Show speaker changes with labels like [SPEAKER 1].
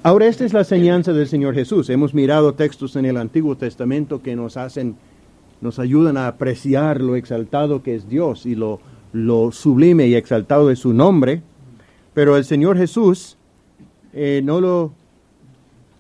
[SPEAKER 1] Ahora, esta es la enseñanza del Señor Jesús. Hemos mirado textos en el Antiguo Testamento que nos ayudan a apreciar lo exaltado que es Dios y lo sublime y exaltado de su nombre. Pero el Señor Jesús no lo